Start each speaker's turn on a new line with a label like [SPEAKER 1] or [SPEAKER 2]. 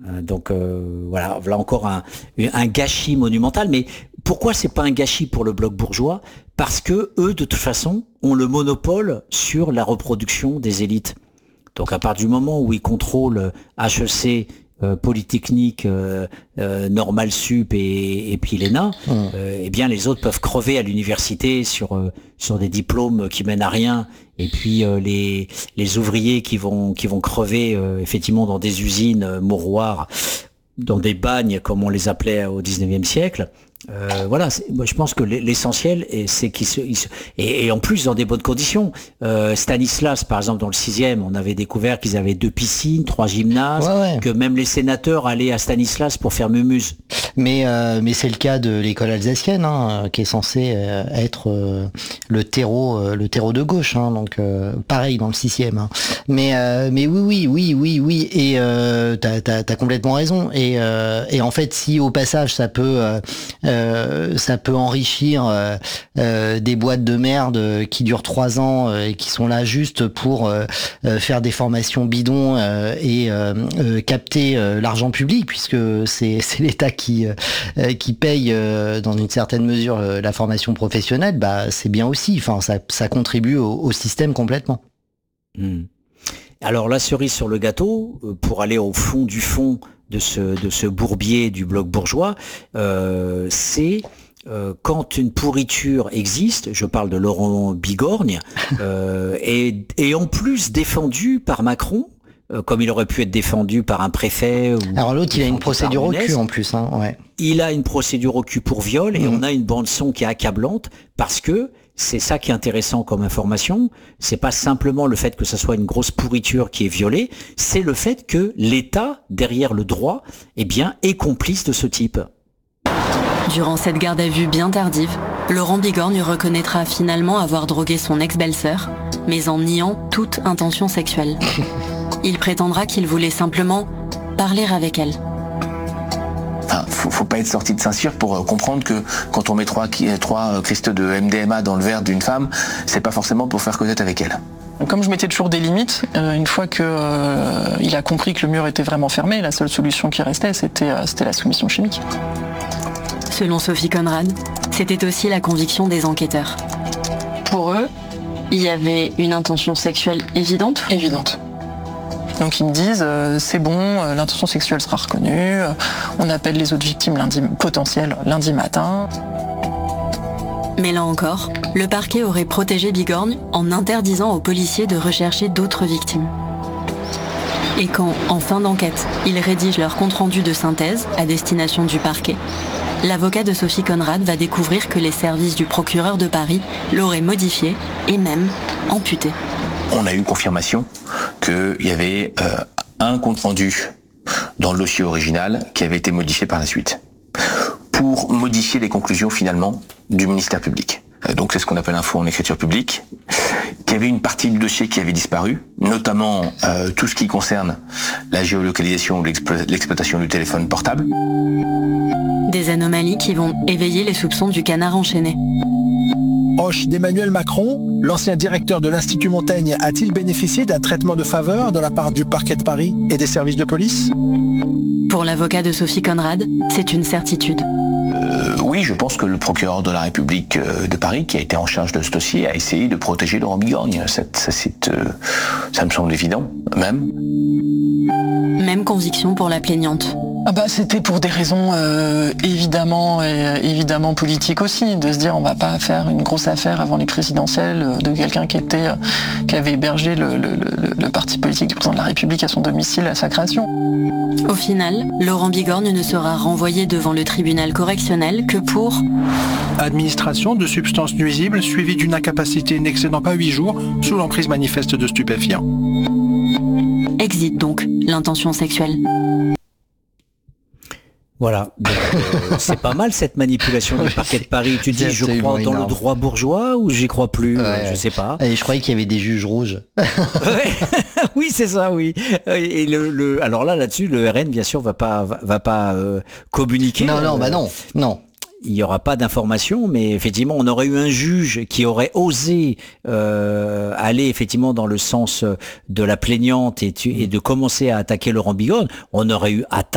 [SPEAKER 1] Donc voilà encore un gâchis monumental. Mais pourquoi c'est pas un gâchis pour le bloc bourgeois? Parce que eux, de toute façon, ont le monopole sur la reproduction des élites. Donc à partir du moment où ils contrôlent HEC, Polytechnique, Normal Sup et puis l'ENA, eh bien les autres peuvent crever à l'université sur des diplômes qui mènent à rien. Et puis les ouvriers qui vont crever effectivement dans des usines mouroirs, dans des bagnes comme on les appelait au 19e siècle. Voilà, moi je pense que l'essentiel c'est et en plus dans des bonnes conditions. Stanislas par exemple dans le 6e, on avait découvert qu'ils avaient 2 piscines, 3 gymnases, que même les sénateurs allaient à Stanislas pour faire mumuse.
[SPEAKER 2] Mais c'est le cas de l'école alsacienne, qui est censée être le terreau de gauche, donc pareil dans le 6e. Mais oui, et t'as complètement raison. Et en fait, si au passage ça peut enrichir des boîtes de merde qui durent 3 ans et qui sont là juste pour faire des formations bidons et capter l'argent public, puisque c'est l'État qui paye dans une certaine mesure la formation professionnelle, bah c'est bien aussi. Enfin, ça contribue au système complètement.
[SPEAKER 1] Alors la cerise sur le gâteau, pour aller au fond du fond de ce bourbier du bloc bourgeois, c'est quand une pourriture existe, je parle de Laurent Bigorgne, et en plus défendu par Macron, comme il aurait pu être défendu par un préfet.
[SPEAKER 2] Alors l'autre, il a une procédure au cul en plus.
[SPEAKER 1] Il a une procédure au cul pour viol, et on a une bande-son qui est accablante, parce que c'est ça qui est intéressant comme information. C'est pas simplement le fait que ça soit une grosse pourriture qui est violée, c'est le fait que l'État, derrière le droit, est complice de ce type.
[SPEAKER 3] Durant cette garde à vue bien tardive, Laurent Bigorgne reconnaîtra finalement avoir drogué son ex-belle-sœur, mais en niant toute intention sexuelle. Il prétendra qu'il voulait simplement parler avec elle.
[SPEAKER 4] Enfin, faut pas être sorti de Saint-Cyr pour comprendre que quand on met 3 cristaux de MDMA dans le verre d'une femme, c'est pas forcément pour faire connaître avec elle.
[SPEAKER 5] Comme je mettais toujours des limites, une fois que il a compris que le mur était vraiment fermé, la seule solution qui restait, c'était la soumission chimique.
[SPEAKER 3] Selon Sophie Conrad, c'était aussi la conviction des enquêteurs. Pour eux, il y avait une intention sexuelle évidente.
[SPEAKER 5] Évidente. Donc ils me disent, c'est bon, l'intention sexuelle sera reconnue, on appelle les autres victimes potentielles lundi matin.
[SPEAKER 3] Mais là encore, le parquet aurait protégé Bigorgne en interdisant aux policiers de rechercher d'autres victimes. Et quand, en fin d'enquête, ils rédigent leur compte-rendu de synthèse à destination du parquet, l'avocat de Sophie Conrad va découvrir que les services du procureur de Paris l'auraient modifié et même amputé.
[SPEAKER 4] On a eu confirmation qu'il y avait un compte-rendu dans le dossier original qui avait été modifié par la suite pour modifier les conclusions finalement du ministère public. Donc c'est ce qu'on appelle un faux en écriture publique, qu'il y avait une partie du dossier qui avait disparu, notamment tout ce qui concerne la géolocalisation ou l'exploitation du téléphone portable.
[SPEAKER 3] Des anomalies qui vont éveiller les soupçons du canard enchaîné.
[SPEAKER 6] Proche d'Emmanuel Macron, l'ancien directeur de l'Institut Montaigne a-t-il bénéficié d'un traitement de faveur de la part du parquet de Paris et des services de police ?
[SPEAKER 3] Pour l'avocat de Sophie Conrad, c'est une certitude.
[SPEAKER 4] Oui, je pense que le procureur de la République de Paris, qui a été en charge de ce dossier, a essayé de protéger Laurent Bigorgne. Ça me semble évident, même.
[SPEAKER 3] Même conviction pour la plaignante.
[SPEAKER 5] C'était pour des raisons évidemment politiques aussi, de se dire on va pas faire une grosse affaire avant les présidentielles de quelqu'un qui avait hébergé le parti politique du président de la République à son domicile à sa création.
[SPEAKER 3] Au final, Laurent Bigorgne ne sera renvoyé devant le tribunal correctionnel que pour
[SPEAKER 6] administration de substances nuisibles suivie d'une incapacité n'excédant pas 8 jours sous l'emprise manifeste de stupéfiants.
[SPEAKER 3] Exit donc l'intention sexuelle.
[SPEAKER 1] Voilà, donc, c'est pas mal cette manipulation du parquet de Paris. Tu dis, je crois dans le droit bourgeois ou j'y crois plus, je sais pas.
[SPEAKER 2] Et je croyais qu'il y avait des juges rouges.
[SPEAKER 1] Oui, c'est ça, oui. Et alors là-dessus, le RN, bien sûr, va pas communiquer.
[SPEAKER 2] Non.
[SPEAKER 1] Il n'y aura pas d'information, mais effectivement, on aurait eu un juge qui aurait osé aller effectivement dans le sens de la plaignante et de commencer à attaquer Laurent Bigorgne. On aurait eu